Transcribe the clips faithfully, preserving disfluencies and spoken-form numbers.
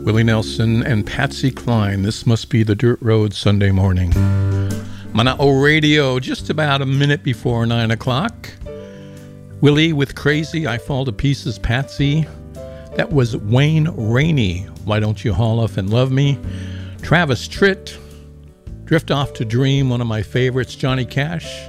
Willie Nelson and Patsy Cline. This must be the Dirt Road Sunday morning. Mana'o Radio, just about a minute before nine o'clock. Willie with Crazy, I Fall to Pieces, Patsy. That was Wayne Rainey, Why Don't You Haul Off and Love Me. Travis Tritt, Drift Off to Dream, one of my favorites. Johnny Cash.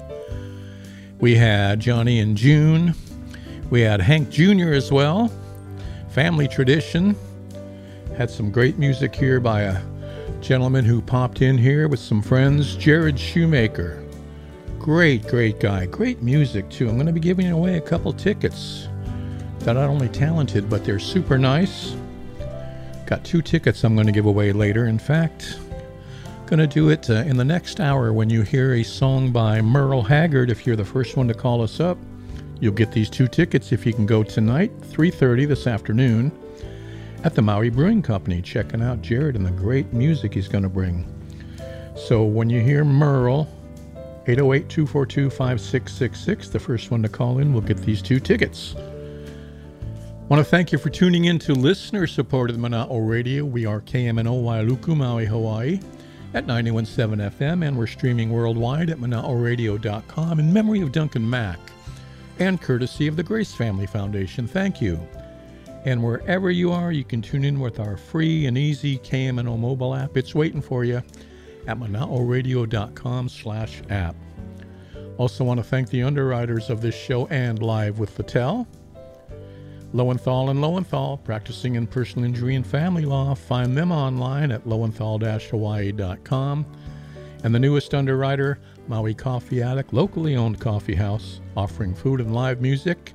We had Johnny and June. We had Hank Junior as well. Family Tradition. Had some great music here by a gentleman who popped in here with some friends. Jared Shoemaker. Great, great guy. Great music, too. I'm going to be giving away a couple tickets. They're not only talented, but they're super nice. Got two tickets I'm going to give away later. In fact, going to do it uh, in the next hour when you hear a song by Merle Haggard. If you're the first one to call us up, you'll get these two tickets if you can go tonight, three thirty this afternoon, at the Maui Brewing Company, checking out Jared and the great music he's going to bring. So when you hear Merle, eight oh eight, two four two, five six six six, the first one to call in will get these two tickets. Want to thank you for tuning in to listener-supported Mana'o Radio. We are K M N O Wailuku, Maui, Hawaii, at ninety-one point seven F M, and we're streaming worldwide at mana'o radio dot com in memory of Duncan Mack, and courtesy of the Grace Family Foundation. Thank you. And wherever you are, you can tune in with our free and easy K M N O mobile app. It's waiting for you at mana'o radio dot com slash app. Also want to thank the underwriters of this show and Live with Littell. Lowenthal and Lowenthal, practicing in personal injury and family law. Find them online at lowenthal dash hawaii dot com. And the newest underwriter, Maui Coffee Attic, locally owned coffee house, offering food and live music.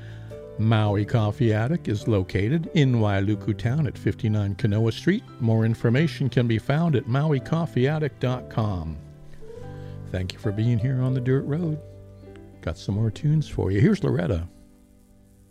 Maui Coffee Attic is located in Wailuku Town at fifty-nine Kanoa Street. More information can be found at maui coffee attic dot com. Thank you for being here on the Dirt Road. Got some more tunes for you. Here's Loretta.